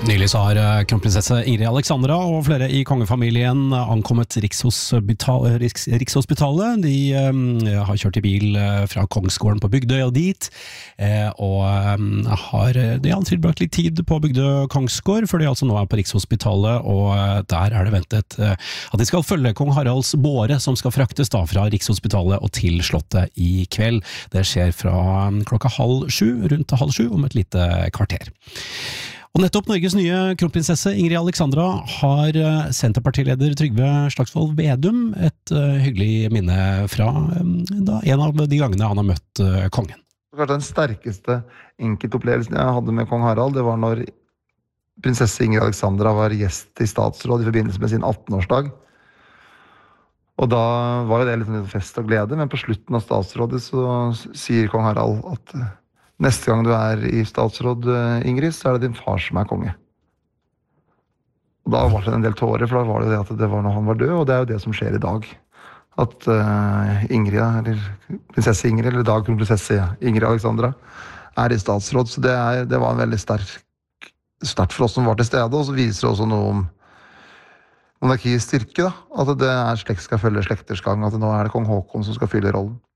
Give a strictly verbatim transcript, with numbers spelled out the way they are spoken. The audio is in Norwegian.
Nylig så har kronprinsesse Ingrid Alexandra og flere i kongefamilien ankommet Rikshospital, Riks, Rikshospitalet. De um, har kjørt i bil fra Kongsgården på Bygdøy og dit, eh, og um, har, de har tilbrakt litt tid på Bygdøy Kongsgård, før de altså nå er på Rikshospitalet, og der er det ventet uh, at de skal følge kong Haralds båre, som skal fraktes da fra Rikshospitalet og til slottet i kveld. Det skjer fra klokka halv sju, rundt halv sju om et lite kvarter. Og nettopp Norges nye kronprinsesse Ingrid Alexandra har Senterpartileder Trygve Slagsvold Vedum et uh, hyggelig minne fra um, da, en av de gangene han har møtt uh, kongen. Kanskje den sterkeste enkeltopplevelsen jeg hadde med kong Harald, det var når prinsesse Ingrid Alexandra var gjest i statsråd i forbindelse med sin atten-årsdag. Og da var jo det litt fest og glede, men på slutten av statsrådet så sier kong Harald at neste gang du er i statsråd, Ingrid, så er det din far som er konge. Og da var det en del tårer, for da var det det at det var når han var død, og det er jo det som skjer i dag. At uh, Ingrid, eller prinsesse Ingrid, eller i dag kronprinsesse Ingrid Alexandra, er i statsråd. Så det, er, det var en veldig sterk start for oss som var til stede, og så viser det også noe om monarkiets styrke, da. At det er slekt skal følge slekters gang, at nå er det kong Håkon som skal fylle rollen.